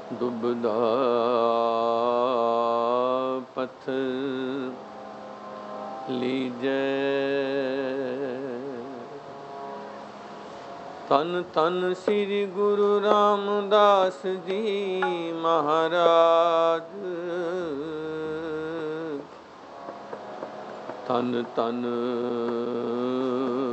ਦੁਬਦਾ ਪਥ ਲੀਜੈ। ਤਨ ਤਨ ਸ੍ਰੀ ਗੁਰੂ ਰਾਮਦਾਸ ਜੀ ਮਹਾਰਾਜ। ਤਨ ਤਨ